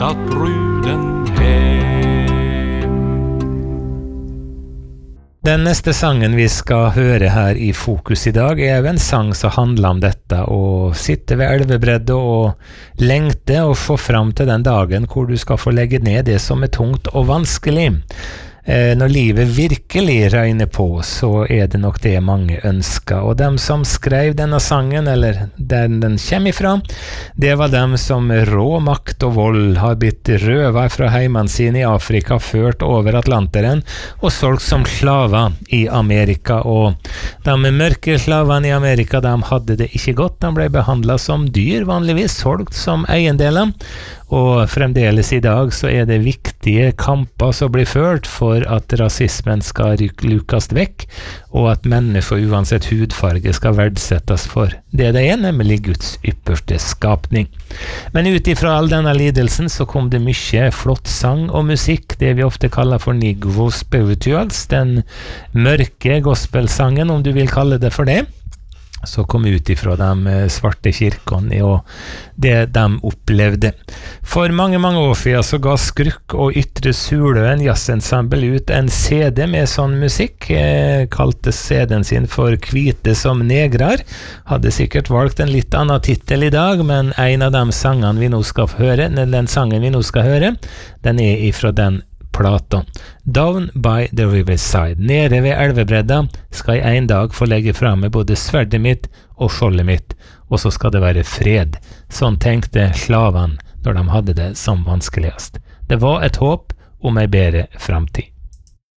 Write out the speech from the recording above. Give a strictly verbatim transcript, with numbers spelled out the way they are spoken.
dratt bruden hem. Den neste sangen vi skal høre her i Fokus i dag er jo en sang som handler om dette, å sitte ved elvebreddet og lengte og få fram til den dagen hvor du skal få legge ned det som er tungt og vanskelig. Eh, når livet virkelig regner på, så er det nok det mange ønsker. Og dem som skrev denne sangen, eller der den kommer ifra, det var dem som rå makt og vold har blitt røvet fra heimene sine i Afrika, ført over Atlanteren og solgt som slaver i Amerika. Og de mørke slavene i Amerika, de hadde det ikke godt. De ble behandlet som dyr, vanligvis solgt som eiendeler. Og fremdeles i dag så er det viktige kamper som blir ført for at rasismen skal lukes vekk, og at mennesker uansett hudfarge skal verdsettes for det det er, nemlig Guds ypperste skapning. Men ut ifra all denne lidelsen så kom det mye flott sang og musikk, det vi ofte kaller for Negro Spirituals, den mørke gospelsangen, om du vil kalle det for det, så kom ut ifra de svarte kirkene og det de opplevde. For mange, mange år siden så ga Skrukk og Ytre Suløen jazzensemble ut en C D med sånn musikk, eh, kalte C D-en sin for Hvite som negrar. Hadde sikkert valgt en litt annen titel i dag, men en av de sangene vi nå skal høre, den sangen vi nå skal høre, den er ifra den plata. Down by the riverside, nede ved elvebredda, skal jeg en dag få legge frem med både sverdet mitt og skjoldet mitt, og så skal det være fred. Sånn tenkte slavene når de hadde det som vanskeligst. Det var et håp om ei bedre framtid.